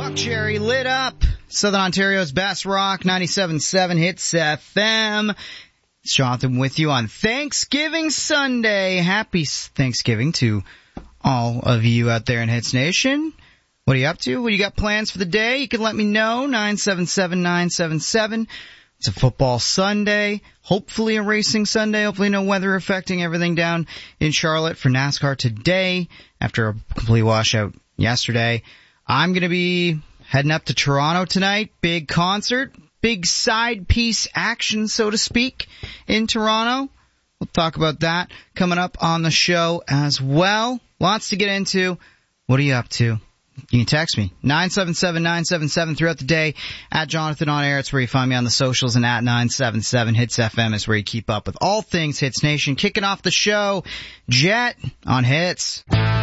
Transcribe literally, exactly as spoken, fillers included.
Rock Cherry lit up. Southern Ontario's best rock, ninety-seven point seven Hits F M. It's Jonathan with you on Thanksgiving Sunday. Happy Thanksgiving to all of you out there in Hits Nation. What are you up to? What do you got plans for the day? You can let me know, nine seven seven nine seven seven. It's a football Sunday, hopefully a racing Sunday, hopefully no weather affecting everything down in Charlotte for NASCAR today after a complete washout yesterday. I'm going to be heading up to Toronto tonight, big concert, big side piece action, so to speak, in Toronto. We'll talk about that coming up on the show as well. Lots to get into. What are you up to? You can text me, nine seven seven nine seven seven throughout the day, at Jonathan On Air. It's where you find me on the socials, and at nine seven seven Hits F M is where you keep up with all things Hits Nation. Kicking off the show, Jet on Hits.